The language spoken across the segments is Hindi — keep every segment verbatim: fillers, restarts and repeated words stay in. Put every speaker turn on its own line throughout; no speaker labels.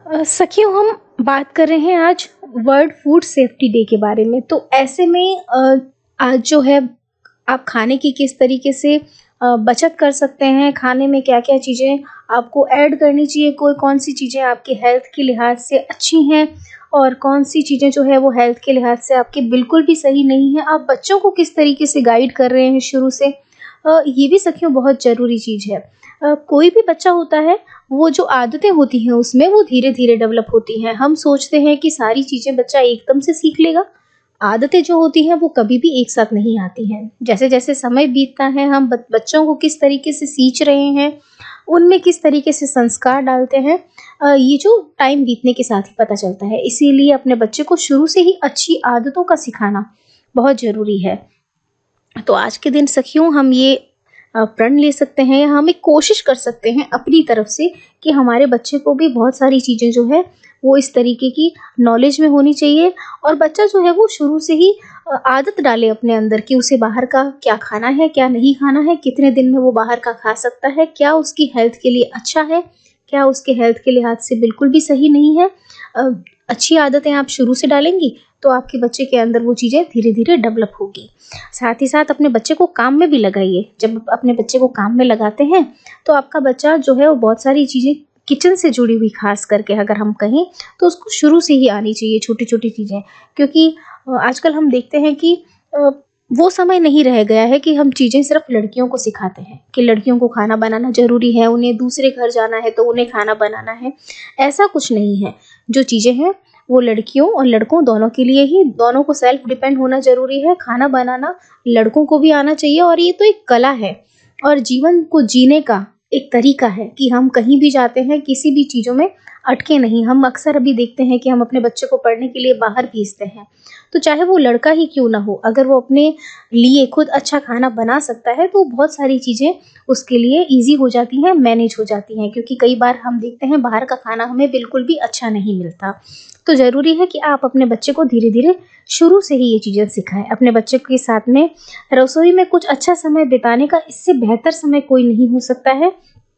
अ, सखियों, हम बात कर रहे हैं आज वर्ल्ड फूड सेफ्टी डे के बारे में। तो ऐसे में अ, आज जो है आप खाने की किस तरीके से अ, बचत कर सकते हैं, खाने में क्या-क्या चीज़ें आपको ऐड करनी चाहिए, कोई कौन-सी चीज़ें आपके हेल्थ के लिहाज से अच्छी हैं और कौन-सी चीज़ें जो है वो हेल्थ के लिहाज से आपके बिल्कुल भी सही नहीं हैं। आप बच्चों को किस तरीके से गाइड कर रहे हैं शुरू से, अ, ये भी सखियों बहुत ज़रूरी चीज़ है। अ, कोई भी बच्चा होता है, वो जो आदतें होती हैं उसमें वो धीरे-धीरे डेवलप होती हैं। हम सोचते हैं कि सारी चीज़ें बच्चा एकदम से सीख लेगा। आदतें जो होती हैं वो कभी भी एक साथ नहीं आती हैं। जैसे-जैसे समय बीतता है, हम ब बच्चों को किस तरीके से सींच रहे हैं, उनमें किस तरीके से संस्कार डालते हैं, अ, ये जो टाइम बीतने के साथ ही पता चलता है। इसीलिए अपने बच्चे को शुरू से ही अच्छी आदतों का सिखाना बहुत ज़रूरी है। तो आज के दिन सखियों, हम ये अ, प्रण ले सकते हैं या हम एक कोशिश कर सकते हैं अपनी तरफ से कि हमारे बच्चे को भी बहुत सारी चीज़ें जो है वो इस तरीके की नॉलेज में होनी चाहिए और बच्चा जो है वो शुरू से ही अ, आदत डाले अपने अंदर कि उसे बाहर का क्या खाना है, क्या नहीं खाना है, कितने दिन में वो बाहर का खा सकता है, क्या उसकी हेल्थ के लिए अच्छा है, क्या उसके हेल्थ के लिहाज से बिल्कुल भी सही नहीं है। अ, अच्छी आदतें आप शुरू से डालेंगी तो आपके बच्चे के अंदर वो चीज़ें धीरे-धीरे डेवलप होगी। साथ ही साथ अपने बच्चे को काम में भी लगाइए। जब आप अपने बच्चे को काम में लगाते हैं, तो आपका बच्चा जो है वो बहुत सारी चीज़ें किचन से जुड़ी हुई, ख़ास करके अगर हम कहें, तो उसको शुरू से ही आनी चाहिए छोटी-छोटी चीज़ें। क्योंकि अ, आजकल हम देखते हैं कि अ, वो समय नहीं रह गया है कि हम चीज़ें सिर्फ़ लड़कियों को सिखाते हैं कि लड़कियों को खाना बनाना ज़रूरी है, उन्हें दूसरे घर जाना है तो उन्हें खाना बनाना है। ऐसा कुछ नहीं है। जो चीज़ें हैं वो लड़कियों और लड़कों दोनों के लिए ही, दोनों को सेल्फ डिपेंड होना ज़रूरी है। खाना बनाना लड़कों को भी आना चाहिए और ये तो एक कला है और जीवन को जीने का एक तरीका है कि हम कहीं भी जाते हैं, किसी भी चीज़ों में अटके नहीं। हम अक्सर अभी देखते हैं कि हम अपने बच्चे को पढ़ने के लिए बाहर भेजते हैं, तो चाहे वो लड़का ही क्यों ना हो, अगर वो अपने लिए खुद अच्छा खाना बना सकता है तो बहुत सारी चीज़ें उसके लिए ईज़ी हो जाती हैं, मैनेज हो जाती हैं। क्योंकि कई बार हम देखते हैं बाहर का खाना हमें बिल्कुल भी अच्छा नहीं मिलता। तो ज़रूरी है कि आप अपने बच्चे को धीरे-धीरे शुरू से ही ये चीज़ें सिखाएँ। अपने बच्चे के साथ में रसोई में कुछ अच्छा समय बिताने का इससे बेहतर समय कोई नहीं हो सकता है।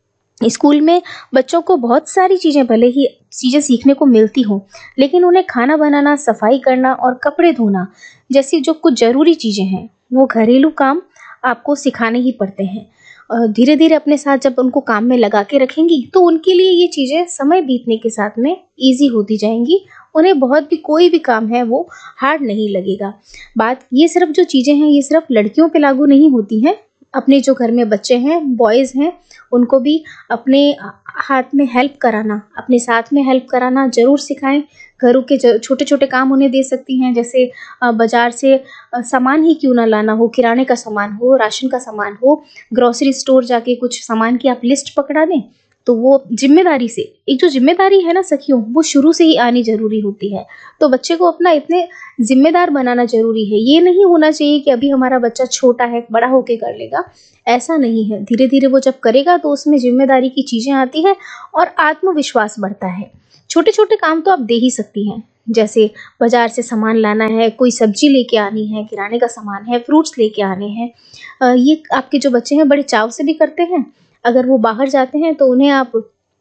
स्कूल में बच्चों को बहुत सारी चीज़ें, भले ही चीज़ें सीखने को मिलती हों, लेकिन उन्हें खाना बनाना, सफाई करना और कपड़े धोना जैसी जो कुछ ज़रूरी चीज़ें हैं, वो घरेलू काम आपको सिखाने ही पड़ते हैं। अ, धीरे-धीरे अपने साथ जब उनको काम में लगा के रखेंगी, तो उनके लिए ये चीज़ें समय बीतने के साथ में ईज़ी होती जाएँगी। उन्हें बहुत भी कोई भी काम है वो हार्ड नहीं लगेगा। बात ये सिर्फ़ जो चीज़ें हैं, ये सिर्फ़ लड़कियों पे लागू नहीं होती हैं। अपने जो घर में बच्चे हैं, बॉयज़ हैं, उनको भी अपने अ, हाथ में हेल्प कराना, अपने साथ में हेल्प कराना ज़रूर सिखाएँ। घरों के ज छोटे-छोटे काम उन्हें दे सकती हैं, जैसे अ, बाज़ार से अ, सामान ही क्यों ना लाना हो, किराने का सामान हो, राशन का सामान हो, ग्रोसरी स्टोर जाके कुछ सामान की आप लिस्ट पकड़ा दें, तो वो ज़िम्मेदारी से, एक जो ज़िम्मेदारी है ना सखियों, वो शुरू से ही आनी ज़रूरी होती है। तो बच्चे को अपना इतने ज़िम्मेदार बनाना ज़रूरी है। ये नहीं होना चाहिए कि अभी हमारा बच्चा छोटा है, बड़ा होके कर लेगा, ऐसा नहीं है। धीरे-धीरे वो जब करेगा तो उसमें ज़िम्मेदारी की चीज़ें आती हैं और आत्मविश्वास बढ़ता है। छोटे-छोटे काम तो आप दे ही सकती हैं, जैसे बाज़ार से सामान लाना है, कोई सब्ज़ी लेके आनी है, किराने का सामान है, फ्रूट्स लेके आने हैं। अ, ये आपके जो बच्चे हैं बड़े चाव से भी करते हैं। अगर वो बाहर जाते हैं तो उन्हें आप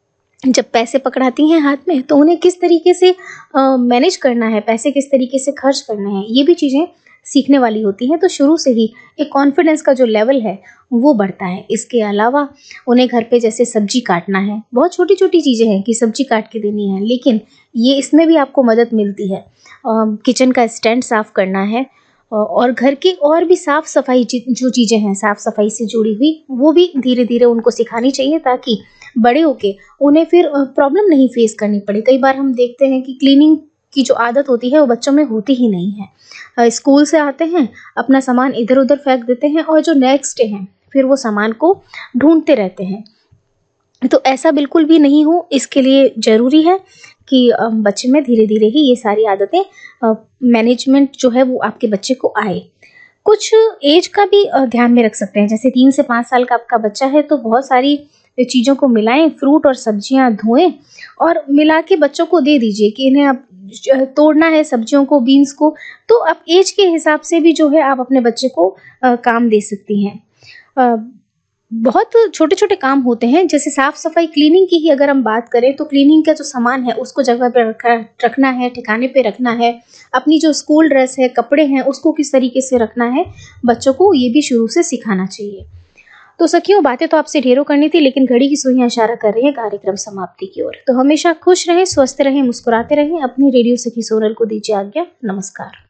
जब पैसे पकड़ाती हैं हाथ में, तो उन्हें किस तरीके से अ, मैनेज करना है, पैसे किस तरीके से खर्च करने हैं, ये भी चीज़ें सीखने वाली होती हैं। तो शुरू से ही एक कॉन्फिडेंस का जो लेवल है, वो बढ़ता है। इसके अलावा उन्हें घर पे जैसे सब्ज़ी काटना है, बहुत छोटी-छोटी चीज़ें हैं कि सब्ज़ी काट के देनी है, लेकिन ये इसमें भी आपको मदद मिलती है। अ, किचन का स्टैंड साफ़ करना है, अ, और घर की और भी साफ़-सफ़ाई जि जो चीज़ें हैं, साफ़-सफ़ाई से जुड़ी हुई, वो भी धीरे-धीरे उनको सिखानी चाहिए ताकि बड़े होके उन्हें फिर अ, प्रॉब्लम नहीं फेस करनी पड़े। कई बार हम देखते हैं कि क्लीनिंग की जो आदत होती है वो बच्चों में होती ही नहीं है। अ, स्कूल से आते हैं, अपना सामान इधर-उधर फेंक देते हैं और जो नेक्स्ट डे हैं, फिर वो सामान को ढूँढते रहते हैं। तो ऐसा बिल्कुल भी नहीं हो, इसके लिए ज़रूरी है कि अ, बच्चे में धीरे-धीरे ही ये सारी आदतें, अ, मैनेजमेंट जो है वो आपके बच्चे को आए। कुछ एज का भी अ, ध्यान में रख सकते हैं, जैसे तीन से पाँच साल का आपका बच्चा है तो बहुत सारी चीज़ों को मिलाएँ, फ्रूट और सब्जियाँ धोएँ और मिला के बच्चों को दे दीजिए कि इन्हें अब ज तोड़ना है सब्जियों को, बीन्स को, तो आप एज के हिसाब से भी जो है आप अपने बच्चे को अ, काम दे सकती हैं। अ बहुत छोटे-छोटे काम होते हैं, जैसे साफ-सफाई, क्लीनिंग की ही अगर हम बात करें तो क्लीनिंग का जो सामान है उसको जगह पे रखा रखना है, ठिकाने पे रखना है। अपनी जो स्कूल ड्रेस है, कपड़े हैं, उसको किस तरीके से रखना है, बच्चों को ये भी शुरू से सिखाना चाहिए। तो सखियों, बातें तो आपसे ढेरों करनी थी, लेकिन घड़ी की सुइयां इशारा कर रही है कार्यक्रम समाप्ति की ओर। तो हमेशा खुश रहें, स्वस्थ रहें, मुस्कुराते रहें। अपनी रेडियो सखी सोनल को दीजिए आज्ञा। नमस्कार।